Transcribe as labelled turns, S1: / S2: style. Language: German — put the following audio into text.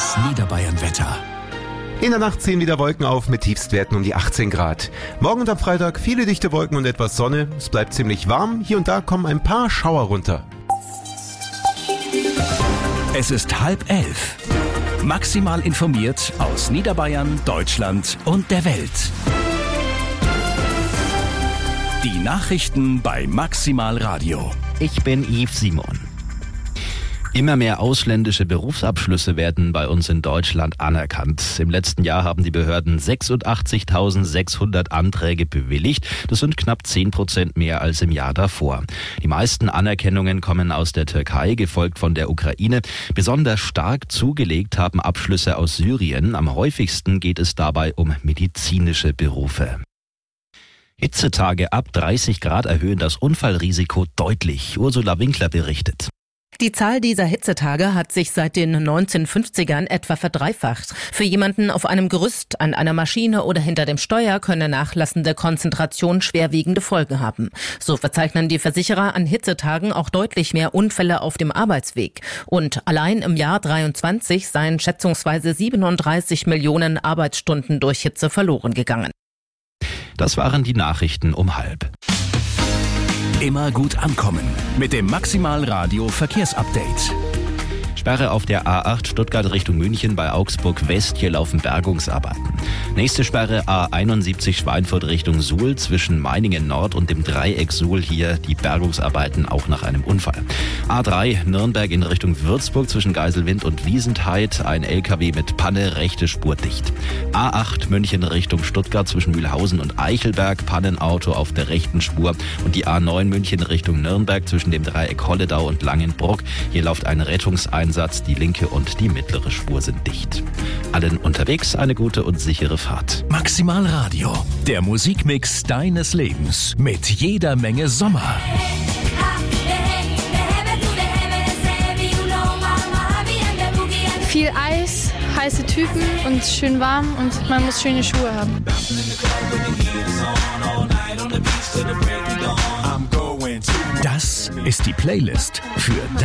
S1: Das Niederbayern-Wetter.
S2: In der Nacht ziehen wieder Wolken auf mit Tiefstwerten um die 18 Grad. Morgen und am Freitag viele dichte Wolken und etwas Sonne. Es bleibt ziemlich warm. Hier und da kommen ein paar Schauer runter.
S1: Es ist 10:30. Maximal informiert aus Niederbayern, Deutschland und der Welt. Die Nachrichten bei Maximal Radio.
S3: Ich bin Yves Simon. Immer mehr ausländische Berufsabschlüsse werden bei uns in Deutschland anerkannt. Im letzten Jahr haben die Behörden 86.600 Anträge bewilligt. Das sind knapp 10% mehr als im Jahr davor. Die meisten Anerkennungen kommen aus der Türkei, gefolgt von der Ukraine. Besonders stark zugelegt haben Abschlüsse aus Syrien. Am häufigsten geht es dabei um medizinische Berufe. Hitzetage ab 30 Grad erhöhen das Unfallrisiko deutlich. Ursula Winkler berichtet.
S4: Die Zahl dieser Hitzetage hat sich seit den 1950ern etwa verdreifacht. Für jemanden auf einem Gerüst, an einer Maschine oder hinter dem Steuer könne nachlassende Konzentration schwerwiegende Folgen haben. So verzeichnen die Versicherer an Hitzetagen auch deutlich mehr Unfälle auf dem Arbeitsweg. Und allein im Jahr 2023 seien schätzungsweise 37 Millionen Arbeitsstunden durch Hitze verloren gegangen.
S3: Das waren die Nachrichten um 10:30.
S1: Immer gut ankommen mit dem Maximal Radio Verkehrsupdate.
S3: Sperre auf der A8 Stuttgart Richtung München bei Augsburg West. Hier laufen Bergungsarbeiten. Nächste Sperre A71 Schweinfurt Richtung Suhl zwischen Meiningen Nord und dem Dreieck Suhl. Hier die Bergungsarbeiten auch nach einem Unfall. A3 Nürnberg in Richtung Würzburg zwischen Geiselwind und Wiesentheid. Ein LKW mit Panne, rechte Spur dicht. A8 München Richtung Stuttgart zwischen Mühlhausen und Eichelberg. Pannenauto auf der rechten Spur. Und die A9 München Richtung Nürnberg zwischen dem Dreieck Holledau und Langenbruck. Hier läuft ein Rettungseinsatz. Die linke und die mittlere Spur sind dicht. Allen unterwegs eine gute und sichere Fahrt.
S1: Maximal Radio, der Musikmix deines Lebens mit jeder Menge Sommer.
S5: Viel Eis, heiße Typen und schön warm und man muss schöne Schuhe haben.
S1: Das ist die Playlist für